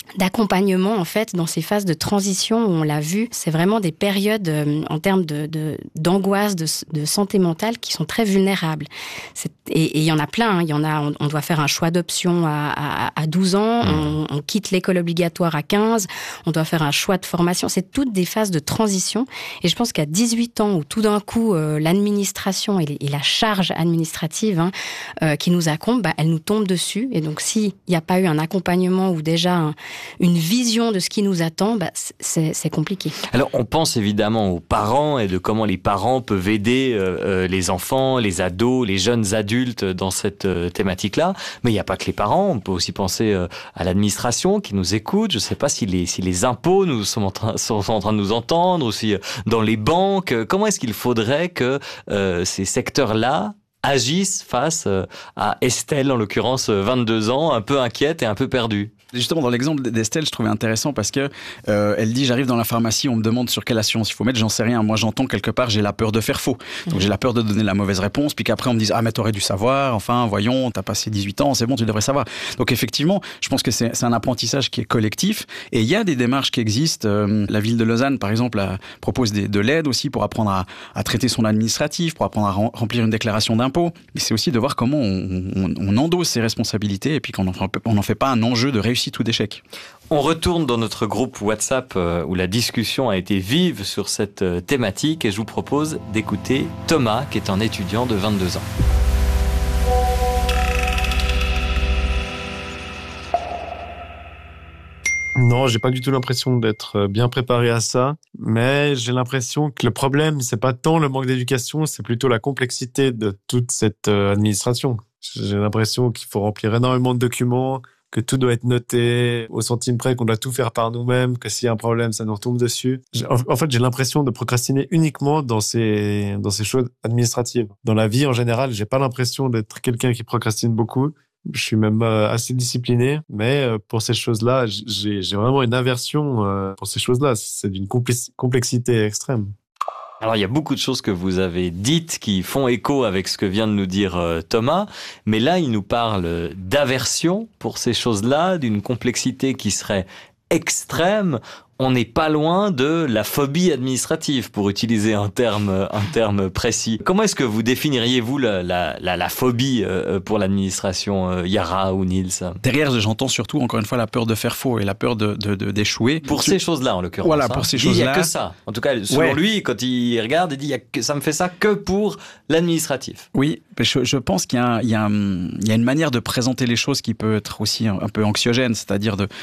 d'accompagnement en fait dans ces phases de transition où on l'a vu, c'est vraiment des périodes en termes d'angoisse, de santé mentale qui sont très vulnérables. Et il y en a plein, il y en a, on doit faire un choix d'option à 12 ans, on quitte l'école obligatoire à 15, on doit faire un choix de formation, c'est toutes des phases de transition et je pense qu'à 18 ans où tout d'un coup l'administration et la charge administrative qui nous incombe, elle nous tombe dessus et donc s'il n'y a pas eu un accompagnement ou déjà une vision de ce qui nous attend, c'est compliqué. Alors, on pense évidemment aux parents et de comment les parents peuvent aider les enfants, les ados, les jeunes adultes dans cette thématique-là. Mais il n'y a pas que les parents. On peut aussi penser à l'administration qui nous écoute. Je ne sais pas si les impôts sont en train de nous entendre, aussi dans les banques. Comment est-ce qu'il faudrait que ces secteurs-là agissent face à Estelle, en l'occurrence 22 ans, un peu inquiète et un peu perdue? Justement, dans l'exemple d'Estelle, je trouvais intéressant parce que elle dit, j'arrive dans la pharmacie, on me demande sur quelle assurance il faut mettre, j'en sais rien. Moi, j'entends quelque part, j'ai la peur de faire faux. Donc, j'ai la peur de donner la mauvaise réponse, puis qu'après, on me dise, ah, mais t'aurais dû savoir, enfin, voyons, t'as passé 18 ans, c'est bon, tu devrais savoir. Donc, effectivement, je pense que c'est un apprentissage qui est collectif et il y a des démarches qui existent. La ville de Lausanne, par exemple, propose de l'aide aussi pour apprendre à traiter son administratif, pour apprendre à remplir une déclaration d'impôt. Mais c'est aussi de voir comment on endosse ses responsabilités et puis qu'on n'en fait pas un enjeu de réussite ou d'échec. On retourne dans notre groupe WhatsApp où la discussion a été vive sur cette thématique et je vous propose d'écouter Thomas qui est un étudiant de 22 ans. Non, j'ai pas du tout l'impression d'être bien préparé à ça, mais j'ai l'impression que le problème, c'est pas tant le manque d'éducation, c'est plutôt la complexité de toute cette administration. J'ai l'impression qu'il faut remplir énormément de documents, que tout doit être noté au centime près, qu'on doit tout faire par nous-mêmes, que s'il y a un problème, ça nous retombe dessus. En fait, j'ai l'impression de procrastiner uniquement dans ces choses administratives. Dans la vie, en général, j'ai pas l'impression d'être quelqu'un qui procrastine beaucoup. Je suis même assez discipliné, mais pour ces choses-là, j'ai vraiment une aversion pour ces choses-là. C'est d'une complexité extrême. Alors, il y a beaucoup de choses que vous avez dites qui font écho avec ce que vient de nous dire Thomas, mais là, il nous parle d'aversion pour ces choses-là, d'une complexité qui serait extrême. On n'est pas loin de la phobie administrative, pour utiliser un terme précis. Comment est-ce que vous définiriez-vous la phobie pour l'administration, Yara ou Nils? Derrière, j'entends surtout, encore une fois, la peur de faire faux et la peur d'échouer. Pour ces choses-là, en l'occurrence. Voilà, pour ces choses-là. Il n'y a que ça. En tout cas, selon lui, quand il regarde, il dit ça me fait ça que pour l'administratif. Oui, je pense qu'il y a une manière de présenter les choses qui peut être aussi un peu anxiogène, c'est-à-dire de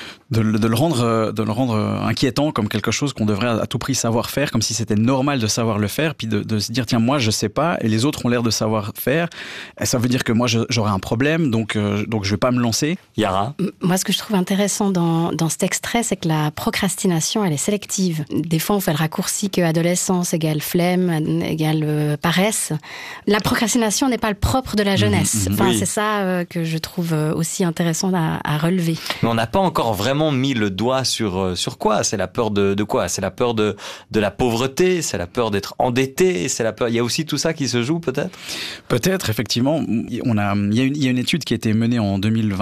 le rendre inquiétant comme quelque chose qu'on devrait à tout prix savoir faire, comme si c'était normal de savoir le faire, puis de se dire tiens, moi je sais pas et les autres ont l'air de savoir faire, et ça veut dire que moi j'aurai un problème, donc je vais pas me lancer. Yara? Moi, ce que je trouve intéressant dans cet extrait, c'est que la procrastination, elle est sélective. Des fois, on fait le raccourci que adolescence égale flemme, égale paresse. La procrastination n'est pas le propre de la jeunesse. Enfin, oui. C'est ça que je trouve aussi intéressant à relever. Mais on n'a pas encore vraiment mis le doigt sur quoi? C'est la peur de quoi? C'est la peur de la pauvreté? C'est la peur d'être endetté? C'est la peur. Il y a aussi tout ça qui se joue, peut-être? Peut-être, effectivement. Il y a une étude qui a été menée en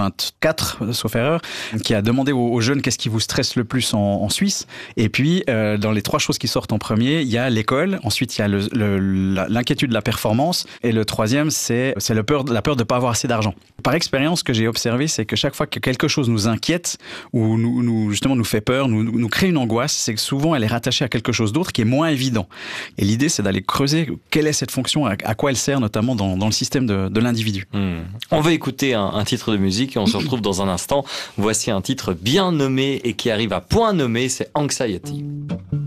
2024, sauf erreur, qui a demandé aux jeunes qu'est-ce qui vous stresse le plus en Suisse. Et puis, dans les 3 choses qui sortent en premier, il y a l'école. Ensuite, il y a l'inquiétude de la performance. Et le troisième, c'est la peur de ne pas avoir assez d'argent. Par expérience, ce que j'ai observé, c'est que chaque fois que quelque chose nous inquiète ou justement nous fait peur, nous crée une angoisse, c'est que souvent elle est rattachée à quelque chose d'autre qui est moins évident. Et l'idée, c'est d'aller creuser quelle est cette fonction, à quoi elle sert, notamment dans le système de l'individu. On va écouter un titre de musique et on se retrouve dans un instant. Voici un titre bien nommé et qui arrive à point nommé, c'est Anxiety.